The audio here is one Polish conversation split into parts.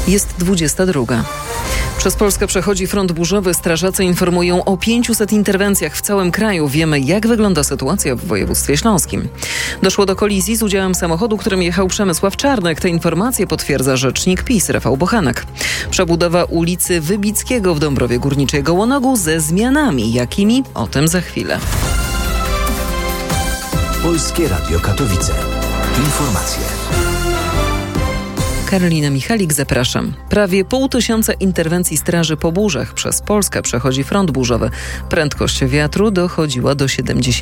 Jest 22. Przez Polskę przechodzi front burzowy. Strażacy informują o 500 interwencjach w całym kraju. Wiemy, jak wygląda sytuacja w województwie śląskim. Doszło do kolizji z udziałem samochodu, którym jechał Przemysław Czarnek. Te informacje potwierdza rzecznik PiS Rafał Bochenek. Przebudowa ulicy Wybickiego w Dąbrowie Górniczej Gołonogu ze zmianami. Jakimi? O tym za chwilę. Polskie Radio Katowice. Informacje. Karolina Michalik, zapraszam. Prawie 500 interwencji straży po burzach. Przez Polskę przechodzi front burzowy. Prędkość wiatru dochodziła do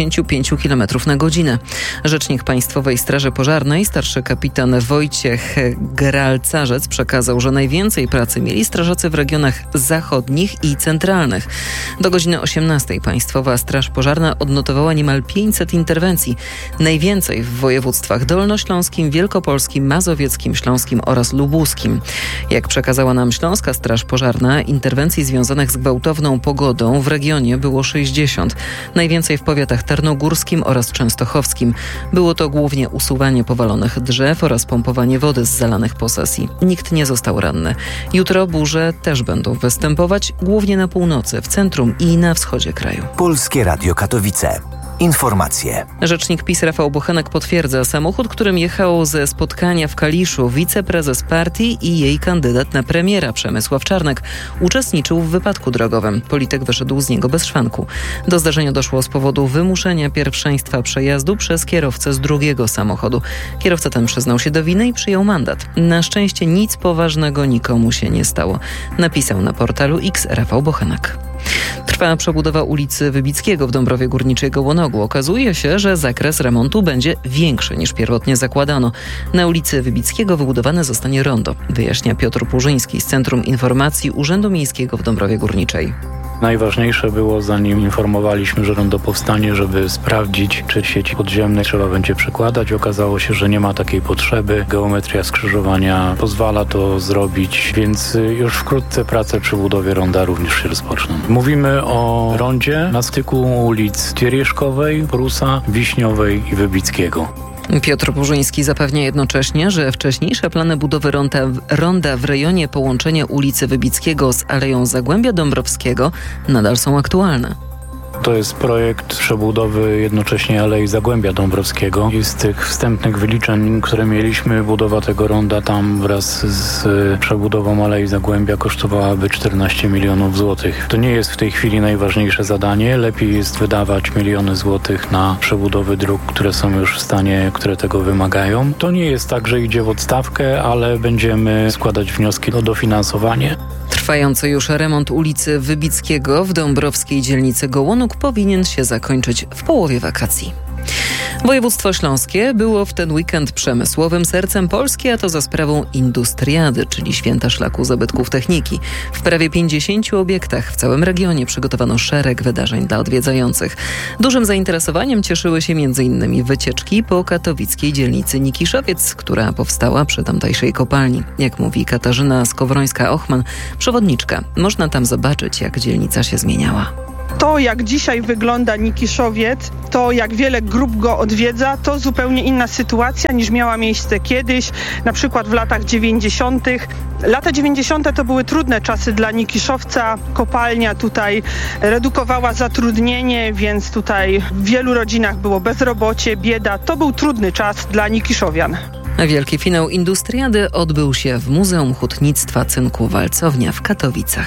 75 km na godzinę. Rzecznik Państwowej Straży Pożarnej, starszy kapitan Wojciech Gralcarzec przekazał, że najwięcej pracy mieli strażacy w regionach zachodnich i centralnych. Do godziny 18 Państwowa Straż Pożarna odnotowała niemal 500 interwencji. Najwięcej w województwach dolnośląskim, wielkopolskim, mazowieckim, śląskim oraz lubuskim. Jak przekazała nam Śląska Straż Pożarna, interwencji związanych z gwałtowną pogodą w regionie było 60. Najwięcej w powiatach tarnogórskim oraz częstochowskim. Było to głównie usuwanie powalonych drzew oraz pompowanie wody z zalanych posesji. Nikt nie został ranny. Jutro burze też będą występować, głównie na północy, w centrum i na wschodzie kraju. Polskie Radio Katowice. Informacje. Rzecznik PiS Rafał Bochenek potwierdza, samochód, którym jechał ze spotkania w Kaliszu wiceprezes partii i jej kandydat na premiera Przemysław Czarnek uczestniczył w wypadku drogowym. Polityk wyszedł z niego bez szwanku. Do zdarzenia doszło z powodu wymuszenia pierwszeństwa przejazdu przez kierowcę z drugiego samochodu. Kierowca ten przyznał się do winy i przyjął mandat. Na szczęście nic poważnego nikomu się nie stało. Napisał na portalu X Rafał Bochenek. Trwa przebudowa ulicy Wybickiego w Dąbrowie Górniczej Gołonogu. Okazuje się, że zakres remontu będzie większy niż pierwotnie zakładano. Na ulicy Wybickiego wybudowane zostanie rondo, wyjaśnia Piotr Purzyński z Centrum Informacji Urzędu Miejskiego w Dąbrowie Górniczej. Najważniejsze było, zanim informowaliśmy, że rondo powstanie, żeby sprawdzić, czy sieci podziemnej trzeba będzie przekładać. Okazało się, że nie ma takiej potrzeby. Geometria skrzyżowania pozwala to zrobić, więc już wkrótce prace przy budowie ronda również się rozpoczną. Mówimy o rondzie na styku ulic Tiereszkowej, Prusa, Wiśniowej i Wybickiego. Piotr Purzyński zapewnia jednocześnie, że wcześniejsze plany budowy ronda w rejonie połączenia ulicy Wybickiego z Aleją Zagłębia Dąbrowskiego nadal są aktualne. To jest projekt przebudowy jednocześnie Alei Zagłębia Dąbrowskiego i z tych wstępnych wyliczeń, które mieliśmy, budowa tego ronda tam wraz z przebudową Alei Zagłębia kosztowałaby 14 milionów złotych. To nie jest w tej chwili najważniejsze zadanie. Lepiej jest wydawać miliony złotych na przebudowy dróg, które są już w stanie, które tego wymagają. To nie jest tak, że idzie w odstawkę, ale będziemy składać wnioski o dofinansowanie. Trwający już remont ulicy Wybickiego w dąbrowskiej dzielnicy Gołonóg powinien się zakończyć w połowie wakacji. Województwo śląskie było w ten weekend przemysłowym sercem Polski, a to za sprawą Industriady, czyli Święta Szlaku Zabytków Techniki. W prawie 50 obiektach w całym regionie przygotowano szereg wydarzeń dla odwiedzających. Dużym zainteresowaniem cieszyły się m.in. wycieczki po katowickiej dzielnicy Nikiszowiec, która powstała przy tamtejszej kopalni. Jak mówi Katarzyna Skowrońska-Ochman, przewodniczka, można tam zobaczyć, jak dzielnica się zmieniała. To, jak dzisiaj wygląda Nikiszowiec, to jak wiele grup go odwiedza, to zupełnie inna sytuacja niż miała miejsce kiedyś, na przykład w latach 90. Lata 90. to były trudne czasy dla Nikiszowca. Kopalnia tutaj redukowała zatrudnienie, więc tutaj w wielu rodzinach było bezrobocie, bieda. To był trudny czas dla Nikiszowian. Wielki finał Industriady odbył się w Muzeum Hutnictwa Cynku Walcownia w Katowicach.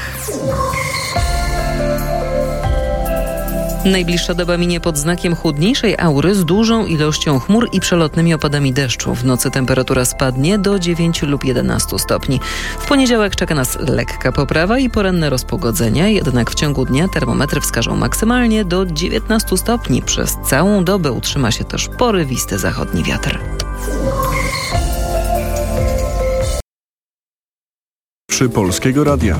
Najbliższa doba minie pod znakiem chłodniejszej aury z dużą ilością chmur i przelotnymi opadami deszczu. W nocy temperatura spadnie do 9 lub 11 stopni. W poniedziałek czeka nas lekka poprawa i poranne rozpogodzenia, jednak w ciągu dnia termometry wskażą maksymalnie do 19 stopni. Przez całą dobę utrzyma się też porywisty zachodni wiatr. Przy Polskiego Radia.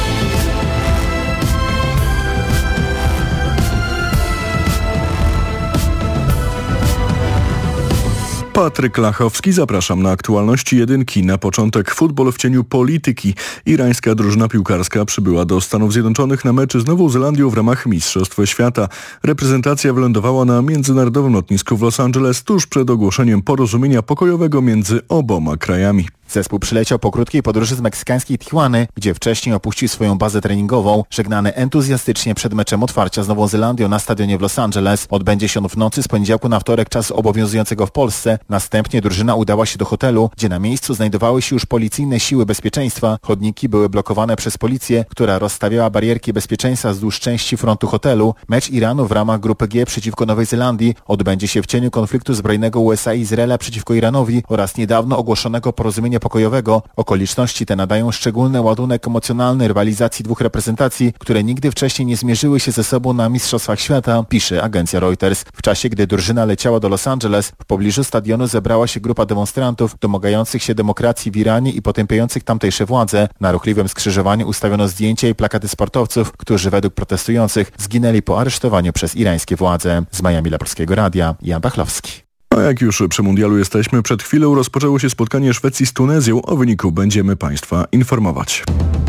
Patryk Lachowski, zapraszam na aktualności jedynki. Na początek futbol w cieniu polityki. Irańska drużyna piłkarska przybyła do Stanów Zjednoczonych na mecz z Nową Zelandią w ramach Mistrzostw Świata. Reprezentacja wylądowała na międzynarodowym lotnisku w Los Angeles tuż przed ogłoszeniem porozumienia pokojowego między oboma krajami. Zespół przyleciał po krótkiej podróży z meksykańskiej Tijuany, gdzie wcześniej opuścił swoją bazę treningową. Żegnany entuzjastycznie przed meczem otwarcia z Nową Zelandią na stadionie w Los Angeles. Odbędzie się on w nocy z poniedziałku na wtorek czasu obowiązującego w Polsce. Następnie drużyna udała się do hotelu, gdzie na miejscu znajdowały się już policyjne siły bezpieczeństwa. Chodniki były blokowane przez policję, która rozstawiała barierki bezpieczeństwa wzdłuż części frontu hotelu. Mecz Iranu w ramach grupy G przeciwko Nowej Zelandii odbędzie się w cieniu konfliktu zbrojnego USA i Izraela przeciwko Iranowi oraz niedawno ogłoszonego porozumienia pokojowego. Okoliczności te nadają szczególny ładunek emocjonalny rywalizacji dwóch reprezentacji, które nigdy wcześniej nie zmierzyły się ze sobą na Mistrzostwach Świata, pisze agencja Reuters. W czasie, gdy drużyna leciała do Los Angeles, w pobliżu stadionu zebrała się grupa demonstrantów domagających się demokracji w Iranie i potępiających tamtejsze władze. Na ruchliwym skrzyżowaniu ustawiono zdjęcia i plakaty sportowców, którzy według protestujących zginęli po aresztowaniu przez irańskie władze. Z Miami dla Polskiego Radia, Jan Pachlowski. A jak już przy mundialu jesteśmy, przed chwilą rozpoczęło się spotkanie Szwecji z Tunezją. O wyniku będziemy Państwa informować.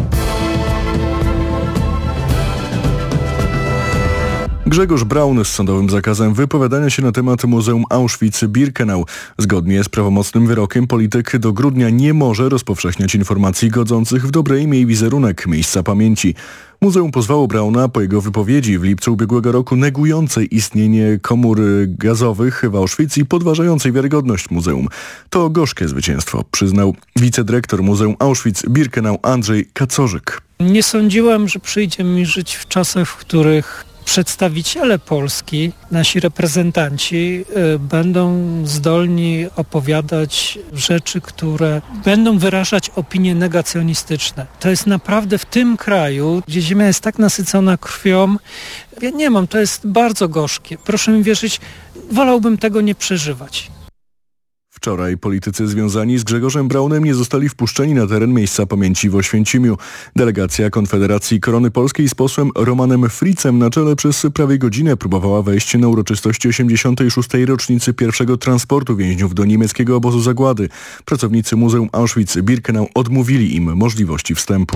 Grzegorz Braun z sądowym zakazem wypowiadania się na temat Muzeum Auschwitz-Birkenau. Zgodnie z prawomocnym wyrokiem polityk do grudnia nie może rozpowszechniać informacji godzących w dobre imię i wizerunek miejsca pamięci. Muzeum pozwało Brauna po jego wypowiedzi w lipcu ubiegłego roku negującej istnienie komór gazowych w Auschwitz i podważającej wiarygodność muzeum. To gorzkie zwycięstwo, przyznał wicedyrektor Muzeum Auschwitz-Birkenau Andrzej Kacorzyk. Nie sądziłem, że przyjdzie mi żyć w czasach, w których przedstawiciele Polski, nasi reprezentanci będą zdolni opowiadać rzeczy, które będą wyrażać opinie negacjonistyczne. To jest naprawdę w tym kraju, gdzie ziemia jest tak nasycona krwią, ja nie mam, to jest bardzo gorzkie. Proszę mi wierzyć, wolałbym tego nie przeżywać. Wczoraj politycy związani z Grzegorzem Braunem nie zostali wpuszczeni na teren miejsca pamięci w Oświęcimiu. Delegacja Konfederacji Korony Polskiej z posłem Romanem Fritzem na czele przez prawie godzinę próbowała wejść na uroczystości 86. rocznicy pierwszego transportu więźniów do niemieckiego obozu zagłady. Pracownicy Muzeum Auschwitz-Birkenau odmówili im możliwości wstępu.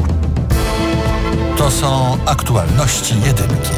To są aktualności jedynki.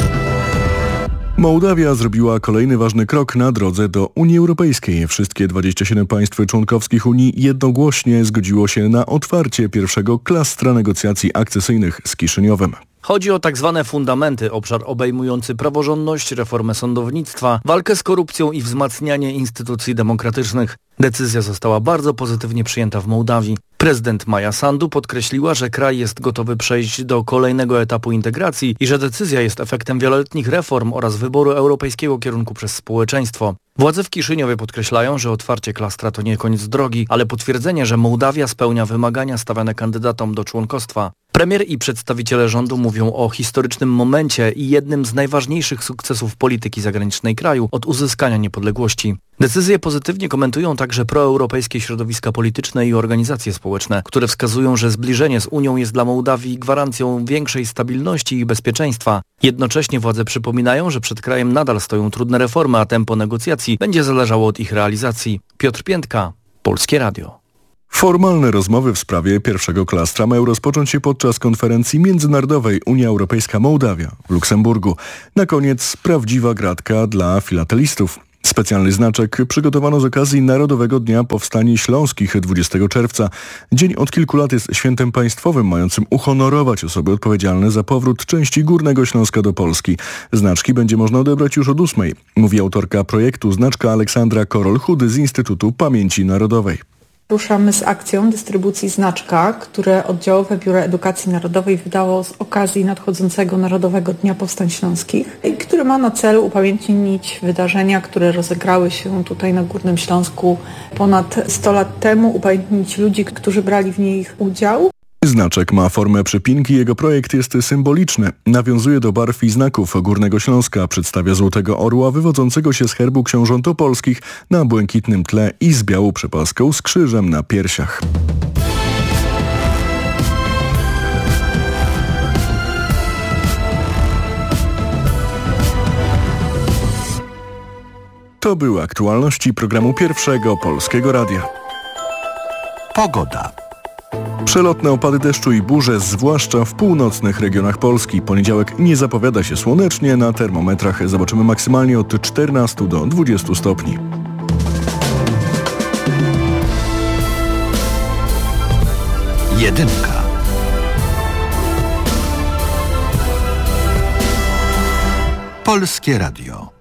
Mołdawia zrobiła kolejny ważny krok na drodze do Unii Europejskiej. Wszystkie 27 państw członkowskich Unii jednogłośnie zgodziło się na otwarcie pierwszego klastra negocjacji akcesyjnych z Kiszyniowem. Chodzi o tak zwane fundamenty, obszar obejmujący praworządność, reformę sądownictwa, walkę z korupcją i wzmacnianie instytucji demokratycznych. Decyzja została bardzo pozytywnie przyjęta w Mołdawii. Prezydent Maja Sandu podkreśliła, że kraj jest gotowy przejść do kolejnego etapu integracji i że decyzja jest efektem wieloletnich reform oraz wyboru europejskiego kierunku przez społeczeństwo. Władze w Kiszyniowie podkreślają, że otwarcie klastra to nie koniec drogi, ale potwierdzenie, że Mołdawia spełnia wymagania stawiane kandydatom do członkostwa. Premier i przedstawiciele rządu mówią o historycznym momencie i jednym z najważniejszych sukcesów polityki zagranicznej kraju od uzyskania niepodległości. Decyzję pozytywnie komentują także proeuropejskie środowiska polityczne i organizacje społeczne, które wskazują, że zbliżenie z Unią jest dla Mołdawii gwarancją większej stabilności i bezpieczeństwa. Jednocześnie władze przypominają, że przed krajem nadal stoją trudne reformy, a tempo negocjacji będzie zależało od ich realizacji. Piotr Piętka, Polskie Radio. Formalne rozmowy w sprawie pierwszego klastra mają rozpocząć się podczas konferencji międzynarodowej Unia Europejska-Mołdawia w Luksemburgu. Na koniec prawdziwa gratka dla filatelistów. Specjalny znaczek przygotowano z okazji Narodowego Dnia Powstań Śląskich 20 czerwca. Dzień od kilku lat jest świętem państwowym mającym uhonorować osoby odpowiedzialne za powrót części Górnego Śląska do Polski. Znaczki będzie można odebrać już od 8, mówi autorka projektu Znaczka Aleksandra Korol-Chudy z Instytutu Pamięci Narodowej. Ruszamy z akcją dystrybucji znaczka, które Oddziałowe Biuro Edukacji Narodowej wydało z okazji nadchodzącego Narodowego Dnia Powstań Śląskich i który ma na celu upamiętnić wydarzenia, które rozegrały się tutaj na Górnym Śląsku ponad 100 lat temu, upamiętnić ludzi, którzy brali w nich udział. Znaczek ma formę przypinki, jego projekt jest symboliczny. Nawiązuje do barw i znaków Górnego Śląska, przedstawia złotego orła wywodzącego się z herbu książąt opolskich na błękitnym tle i z białą przepaską z krzyżem na piersiach. To były aktualności programu Pierwszego Polskiego Radia. Pogoda. Przelotne opady deszczu i burze, zwłaszcza w północnych regionach Polski. Poniedziałek nie zapowiada się słonecznie. Na termometrach zobaczymy maksymalnie od 14 do 20 stopni. Jedynka. Polskie Radio.